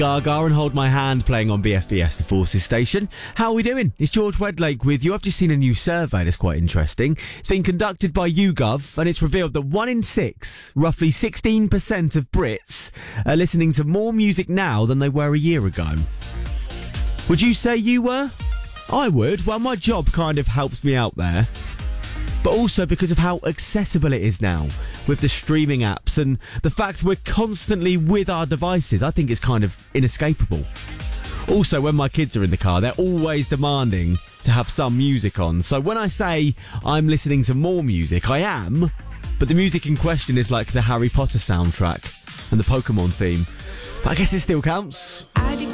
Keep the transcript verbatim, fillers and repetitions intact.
Gaga and Hold My Hand playing on B F B S, the Forces station. How are we doing? It's George Wedlake with you. I've just seen a new survey that's quite interesting. It's been conducted by YouGov and it's revealed that one in six, roughly sixteen percent of Brits, are listening to more music now than they were a year ago. Would you say you were? I would. Well, my job kind of helps me out there. But also because of how accessible it is now with the streaming apps and the fact we're constantly with our devices. I think it's kind of inescapable. Also, when my kids are in the car, they're always demanding to have some music on. So when I say I'm listening to more music, I am, but the music in question is like the Harry Potter soundtrack and the Pokemon theme. But I guess it still counts.